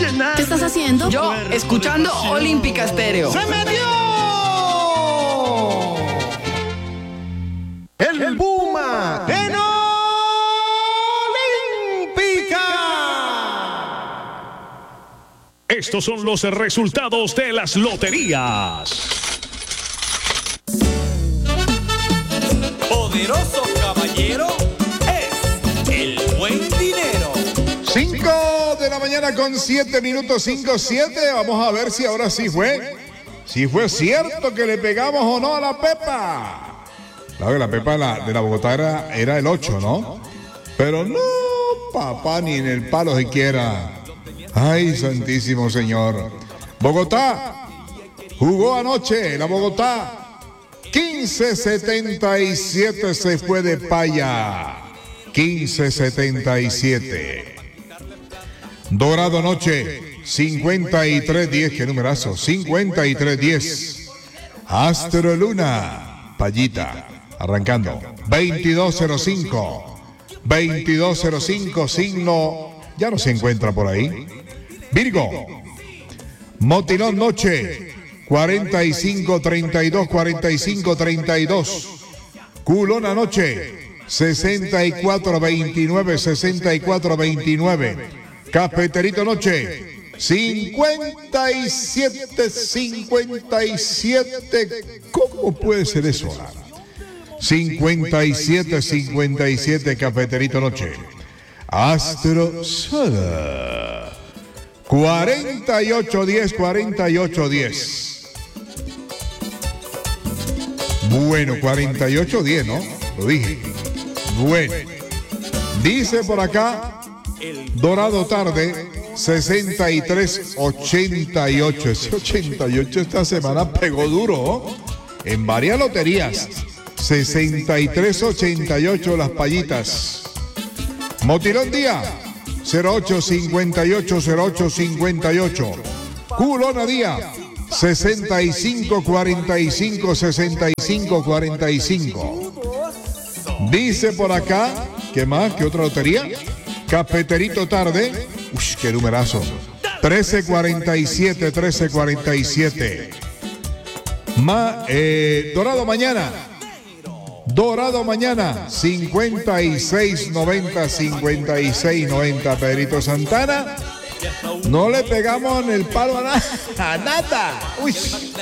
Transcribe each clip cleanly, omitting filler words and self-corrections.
¿Qué estás haciendo? Yo, escuchando Olímpica Estéreo. ¡Se metió! ¡El Puma en Olímpica! Estos son los resultados de las loterías. Poderoso caballero es el buen dinero. 5 de la mañana con 7 minutos, 5-7. Vamos a ver si ahora sí fue. Si fue cierto que le pegamos o no a la Pepa. Claro que la Pepa de la Bogotá era el 8, ¿no? Pero no, papá, ni en el palo siquiera. Ay, santísimo Señor. Bogotá jugó anoche, la Bogotá. 15-77 se fue de paya. 15-77. Dorado anoche, 53-10, qué numerazo, 53-10. Astro Luna, payita, arrancando, 22-05. 22-05, signo, ya no se encuentra por ahí. Virgo, Motilón noche, 45-32, 45-32. Culón anoche, 64-29, 64-29. Cafeterito noche, 57-57. ¿Cómo puede ser eso? 57-57, Cafeterito noche. Astro Sola, 48-10, 48-10. Bueno, 48-10, ¿no? Lo dije. Bueno. Dice por acá, Dorado tarde, 63-88. Ese 88 esta semana pegó duro, ¿no? En varias loterías. 63-88 las payitas. Motilón día, 08-58, 08-58. Culona día, 65-45, 65-45. Dice por acá, ¿qué más? ¿Qué otra lotería? Cafeterito tarde, uy, qué numerazo, 13-47, 13-47. Dorado mañana, 56-90, 56-90. Pedrito Santana, no le pegamos en el palo a nada. Uy,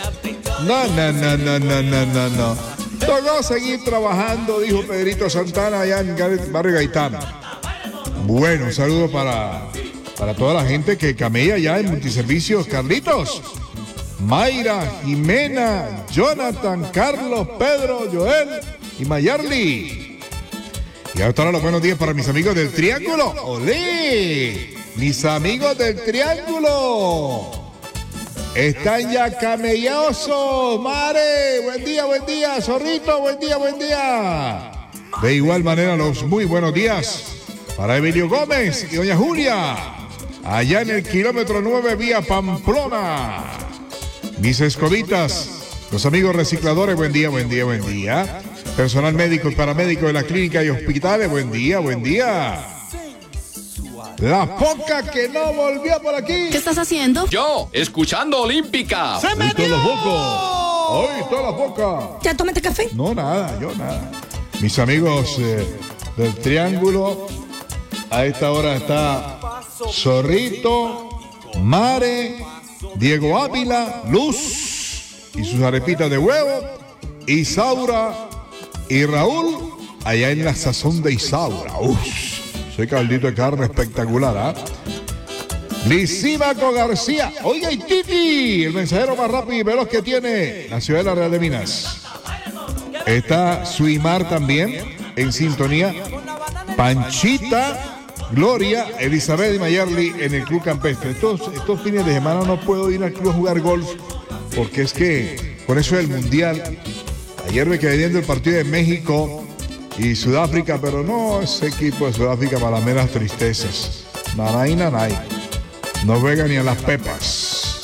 no. Tocó seguir trabajando, dijo Pedrito Santana allá en Barrio Gaitán. Bueno, un saludo para toda la gente que camella allá en Multiservicios. Carlitos, Mayra, Jimena, Jonathan, Carlos, Pedro, Joel y Mayarly. Y hasta ahora los buenos días para mis amigos del Triángulo. ¡Olé! Mis amigos del Triángulo están ya camellaosos. Mare, buen día, Zorrito, buen día. De igual manera, los muy buenos días para Emilio Gómez y doña Julia, allá en el kilómetro 9 vía Pamplona. Mis escobitas, los amigos recicladores, buen día. Personal médico y paramédico de la clínica y hospitales, buen día. La foca que no volvió por aquí. ¿Qué estás haciendo? Yo, escuchando Olímpica. ¡Se metió! ¡Ay, toda la foca! ¿Ya tomaste café? No, nada. Mis amigos del Triángulo, a esta hora está Zorrito, Mare, Diego Ávila, Luz y sus arepitas de huevo, Isaura y Raúl, allá en la sazón de Isaura. Ese caldito de carne espectacular, ¿ah? Lisímaco García. Oiga, y Titi, el mensajero más rápido y veloz que tiene la ciudad de la Real de Minas. Está Suimar también en sintonía. Panchita, Gloria, Elizabeth y Mayarly en el Club Campestre. Estos fines de semana no puedo ir al club a jugar golf porque es que con eso del Mundial. Ayer me quedé viendo el partido de México y Sudáfrica, pero no, ese equipo de Sudáfrica para las meras tristezas. Nanay. No juega ni a las pepas.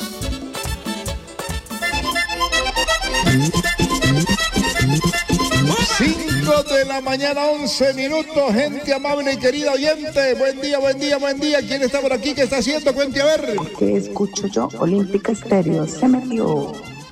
5 de la mañana, 11 minutos, gente amable y querida oyente. Buen día, buen día, buen ddía. ¿Quién está por aquí? ¿Qué está haciendo? Cuente a ver. ¿Qué escucho yo? Olímpica Estéreo se metió.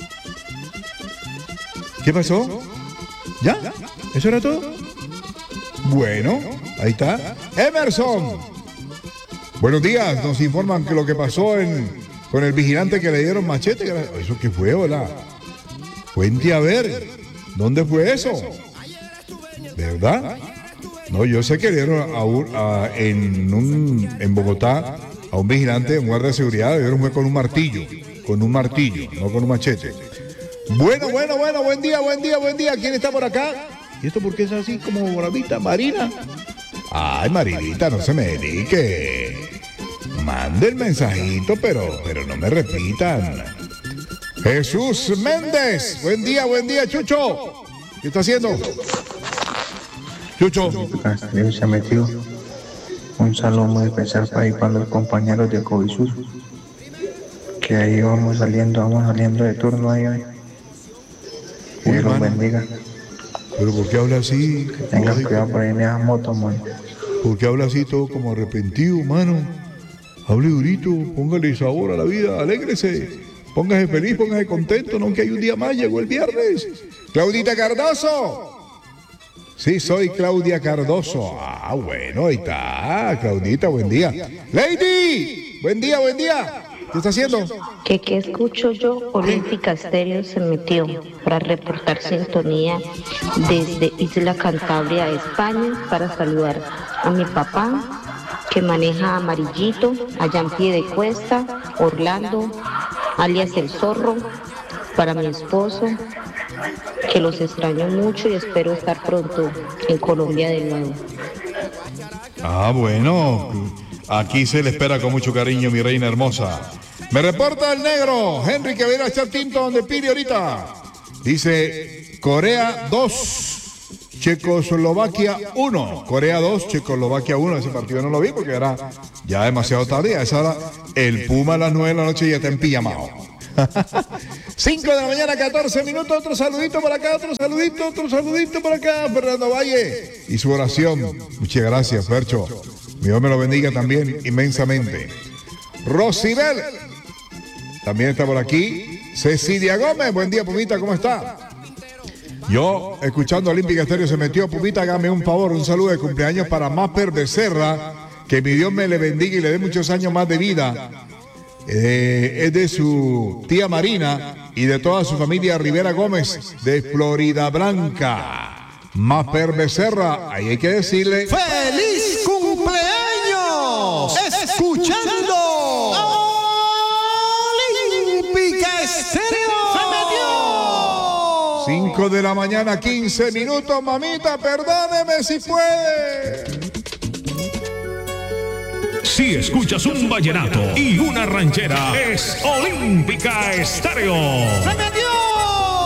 ¿Qué pasó? ¿Ya? ¿Eso era todo? Bueno, ahí está. Emerson. Buenos días. Nos informan que lo que pasó con el vigilante que le dieron machete. ¿Eso qué fue, hola? Cuente a ver. ¿Dónde fue eso? ¿Verdad? No, yo sé que le dieron en Bogotá a un vigilante, un guardia de seguridad, le dieron con un martillo, no con un machete. Bueno, buen día. ¿Quién está por acá? ¿Y esto por qué es así como bravita, Marina? Ay, Marinita, no se me dedique. Mande el mensajito, pero no me repitan. Jesús Méndez, buen día, Chucho. ¿Qué está haciendo? Chucho. Se metió. Un saludo muy especial para los compañeros de Covisur. Que ahí vamos saliendo de turno ahí hoy. Que Dios los bendiga. ¿Pero por qué habla así? Que tengan cuidado por ahí en esas motos, mano. ¿Por qué habla así todo como arrepentido, mano? Hable durito, póngale sabor a la vida, alégrese. Póngase feliz, póngase contento, no que hay un día más, llegó el viernes. Claudita Cardoso. Sí, soy Claudia Cardoso. Ah, bueno, ahí está. Claudita, buen día. Lady, buen día. ¿Qué está haciendo? ¿Qué escucho yo? Olímpica Estéreo se metió para reportar sintonía desde Isla Cantabria, España, para saludar a mi papá, que maneja Amarillito, allá en Piedecuesta, Orlando, alias El Zorro, para mi esposo, que los extraño mucho y espero estar pronto en Colombia de nuevo. Ah, bueno, aquí se le espera con mucho cariño, mi reina hermosa. Me reporta el negro, Henry, que viene a echar tinto donde pide ahorita. Dice, Corea 2, Checoslovaquia 1. Corea 2, Checoslovaquia 1. Ese partido no lo vi porque era ya demasiado tarde. A esa hora, el Puma a las 9 de la noche ya está en pijamao. 5 de la mañana, 14 minutos. Otro saludito por acá, otro saludito por acá. Fernando Valle y su oración. Muchas gracias, Fercho. Mi Dios me lo bendiga también inmensamente. Rosibel también está por aquí. Cecilia Gómez, buen día, Pumita, ¿cómo está? Yo, escuchando Olímpica Estéreo, se metió. Pumita, hágame un favor, un saludo de cumpleaños para Mapper Becerra. Que mi Dios me le bendiga y le dé muchos años más de vida. Es de su tía Marina y de toda su familia Rivera Gómez de Florida Blanca. Mapper Becerra, ahí hay que decirle ¡Feliz cumpleaños! Escuchando Olímpica Estéreo. ¡Se metió! 5 de la mañana, 15 minutos, mamita, perdóneme si puede. Si escuchas un vallenato y una ranchera, es Olímpica Estéreo. ¡Se metió!